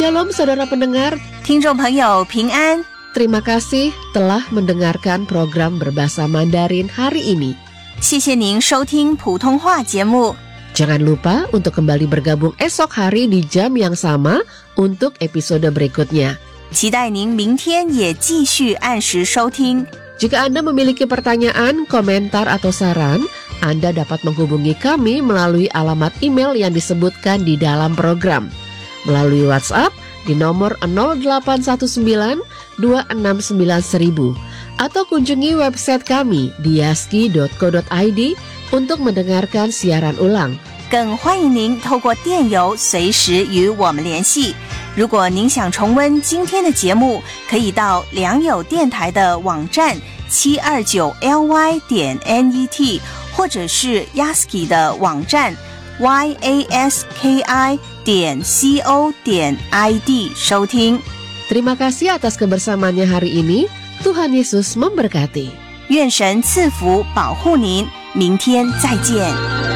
Shalom saudara pendengar, 听众朋友平安。 terima kasih telah mendengarkan program berbahasa Mandarin hari ini. 谢谢您收听普通话节目。 Jangan lupa untuk kembali bergabung esok hari di jam yang sama untuk episode berikutnya. 期待您明天也继续按时收听。 Jika Anda memiliki pertanyaan, komentar, atau saran, Anda dapat menghubungi kami melalui alamat email yang disebutkan di dalam program. Melalui WhatsApp di nomor 0819 269 1000 atau kunjungi website kami di yaski.co.id untuk mendengarkan siaran ulang. 更欢迎您透过电邮随时与我们联系。如果您想重温今天的节目，可以到良友电台的网站729ly.net 或者是 Yaski 的网站 yaski.co.id 收听。 Terima kasih atas kebersamaannya hari ini. Tuhan Yesus memberkati. 愿神赐福保护您，明天再见。